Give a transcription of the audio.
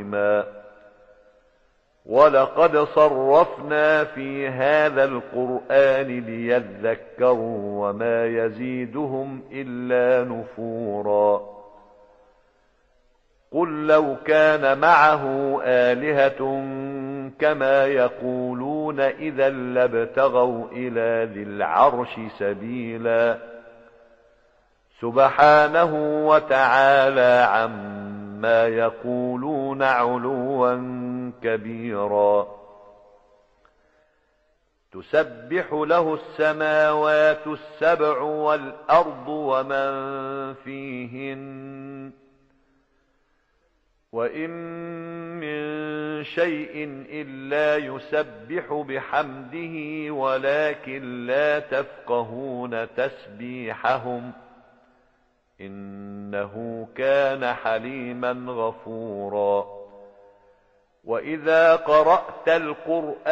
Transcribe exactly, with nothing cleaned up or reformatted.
عظيما. ولقد صرفنا في هذا القرآن ليذكروا وما يزيدهم إلا نفورا. قل لو كان معه آلهة كما يقولون إذا لابتغوا إلى ذي العرش سبيلا. سبحانه وتعالى عما يقولون علوا كبيرا. تسبح له السماوات السبع والأرض ومن فيهن وإن من شيء إلا يسبح بحمده ولكن لا تفقهون تسبيحهم إنه كان حليما غفورا. وإذا قرأت القرآن